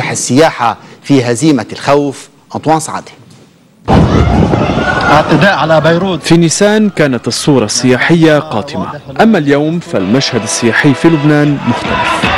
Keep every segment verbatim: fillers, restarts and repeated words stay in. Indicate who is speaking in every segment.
Speaker 1: تنجح السياحة في هزيمة الخوف؟ أنطوان سعادة.
Speaker 2: اعتداء على بيروت.
Speaker 3: في نيسان كانت الصورة السياحية قاتمة، أما اليوم فالمشهد السياحي في لبنان مختلف.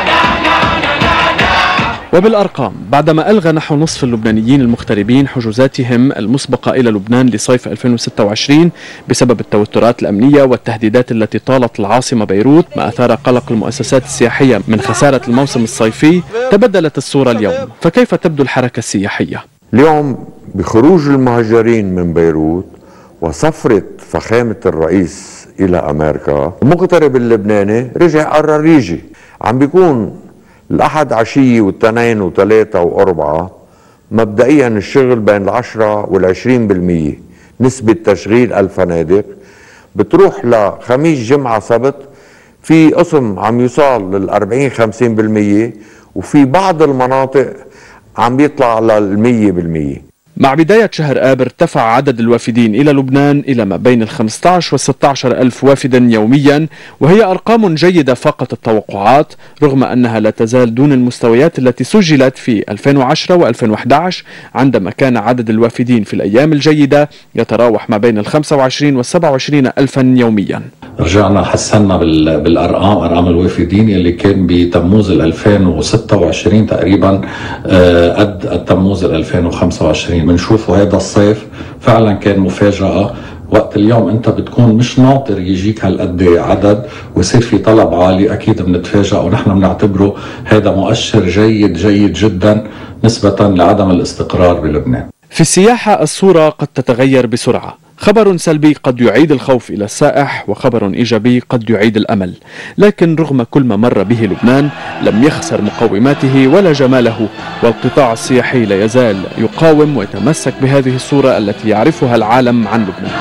Speaker 3: وبالأرقام، بعدما ألغى نحو نصف اللبنانيين المغتربين حجوزاتهم المسبقة إلى لبنان لصيف ألفين وستة وعشرين بسبب التوترات الأمنية والتهديدات التي طالت العاصمة بيروت، ما أثار قلق المؤسسات السياحية من خسارة الموسم الصيفي، تبدلت الصورة اليوم. فكيف تبدو الحركة السياحية؟
Speaker 4: اليوم بخروج المهاجرين من بيروت وسفرة فخامة الرئيس إلى أمريكا، المغترب اللبناني رجع قرر يجي. عم بيكون الأحد عشية والتنين وثلاثة وأربعة مبدئيا الشغل بين العشرة والعشرين بالمية نسبة تشغيل الفنادق، بتروح لخميس جمعة سبت في قسم عم يوصل للأربعين خمسين بالمية، وفي بعض المناطق عم بيطلع للمية بالمية.
Speaker 3: مع بداية شهر آب ارتفع عدد الوافدين إلى لبنان إلى ما بين ال خمسة عشر وال ستة عشر ألف وافدا يوميا، وهي أرقام جيدة فاقت التوقعات، رغم أنها لا تزال دون المستويات التي سجلت في ألفين وعشرة وألفين وأحد عشر، عندما كان عدد الوافدين في الأيام الجيدة يتراوح ما بين ال خمسة وعشرين وال سبعة وعشرين ألفا يوميا.
Speaker 5: رجعنا حسنا بالأرقام، أرقام الوافدين اللي كان بتموز ألفين وستة وعشرين تقريبا قد تموز ألفين وخمسة وعشرين. بنشوفوا هذا الصيف فعلا كان مفاجأة، وقت اليوم انت بتكون مش ناطر يجيك هالقد عدد ويصير في طلب عالي، اكيد بنتفاجأ، ونحن بنعتبره هذا مؤشر جيد جيد جدا نسبة لعدم الاستقرار بلبنان.
Speaker 3: في السياحة الصورة قد تتغير بسرعة، خبر سلبي قد يعيد الخوف إلى السائح، وخبر إيجابي قد يعيد الأمل. لكن رغم كل ما مر به لبنان لم يخسر مقوماته ولا جماله، والقطاع السياحي لا يزال يقاوم ويتمسك بهذه الصورة التي يعرفها العالم عن لبنان.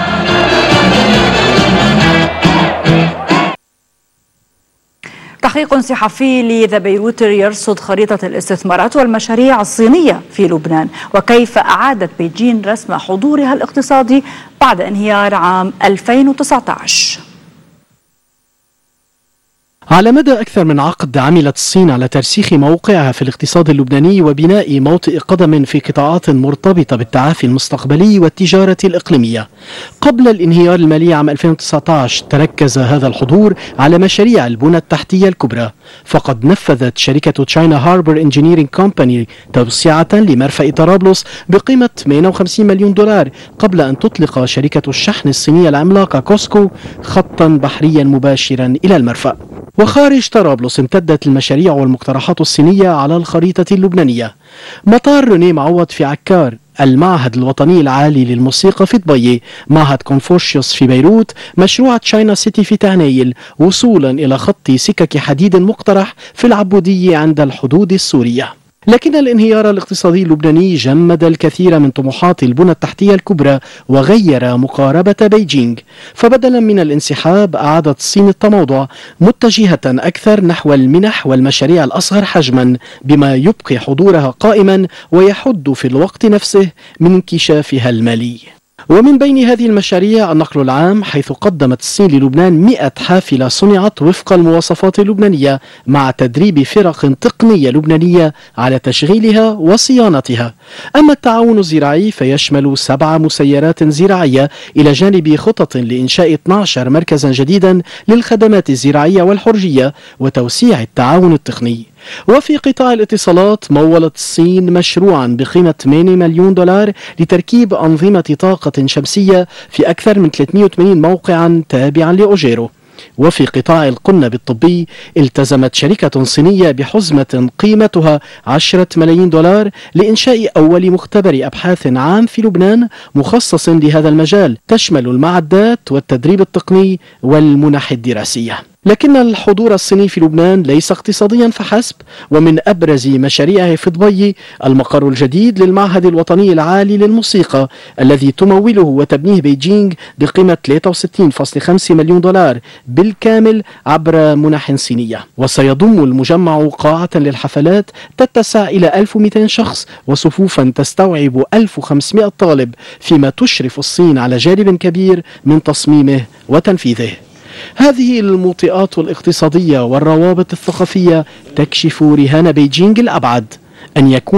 Speaker 6: تحقيق صحفي لذا بيروتر يرصد خريطة الاستثمارات والمشاريع الصينية في لبنان، وكيف أعادت بيجين رسم حضورها الاقتصادي بعد انهيار عام ألفين وتسعة عشر.
Speaker 7: على مدى أكثر من عقد عملت الصين على ترسيخ موقعها في الاقتصاد اللبناني وبناء موطئ قدم في قطاعات مرتبطة بالتعافي المستقبلي والتجارة الإقليمية. قبل الانهيار المالي عام ألفين وتسعة عشر تركز هذا الحضور على مشاريع البنى التحتية الكبرى، فقد نفذت شركة تشاينا هاربر انجينيرينج كومباني توسعة لمرفأ طرابلس بقيمة ثمانية وخمسين مليون دولار، قبل أن تطلق شركة الشحن الصينية العملاقة كوسكو خطا بحريا مباشرا إلى المرفأ. وخارج طرابلس امتدت المشاريع والمقترحات الصينية على الخريطة اللبنانية. مطار روني معوض في عكار، المعهد الوطني العالي للموسيقى في دبي، معهد كونفوشيوس في بيروت، مشروع تشاينا سيتي في تعنيل، وصولا إلى خط سكك حديد مقترح في العبودية عند الحدود السورية. لكن الانهيار الاقتصادي اللبناني جمد الكثير من طموحات البنى التحتية الكبرى وغير مقاربة بيجينغ، فبدلا من الانسحاب أعادت الصين التموضع، متجهة أكثر نحو المنح والمشاريع الأصغر حجما، بما يبقي حضورها قائما ويحد في الوقت نفسه من انكشافها المالي. ومن بين هذه المشاريع النقل العام، حيث قدمت الصين للبنان مئة حافلة صنعت وفق المواصفات اللبنانية مع تدريب فرق تقنية لبنانية على تشغيلها وصيانتها. أما التعاون الزراعي فيشمل سبع مسيرات زراعية إلى جانب خطط لإنشاء اثني عشر مركزا جديدا للخدمات الزراعية والحرجية وتوسيع التعاون التقني. وفي قطاع الاتصالات مولت الصين مشروعا بقيمة ثمانية مليون دولار لتركيب أنظمة طاقة شمسية في أكثر من ثلاثمئة وثمانين موقعا تابعا لأوجيرو. وفي قطاع القنب الطبي التزمت شركة صينية بحزمة قيمتها عشرة ملايين دولار لإنشاء أول مختبر أبحاث عام في لبنان مخصص لهذا المجال، تشمل المعدات والتدريب التقني والمنح الدراسية. لكن الحضور الصيني في لبنان ليس اقتصاديا فحسب، ومن أبرز مشاريعه في دبي المقر الجديد للمعهد الوطني العالي للموسيقى الذي تموله وتبنيه بيجينغ بقيمة ثلاثة وستين فاصلة خمسة مليون دولار بالكامل عبر منح صينية. وسيضم المجمع قاعة للحفلات تتسع إلى ألف ومئتين شخص وصفوفا تستوعب ألف وخمسمئة طالب، فيما تشرف الصين على جانب كبير من تصميمه وتنفيذه. هذه الموطئات الاقتصادية والروابط الثقافية تكشف رهان بيجينغ الأبعد، أن يكون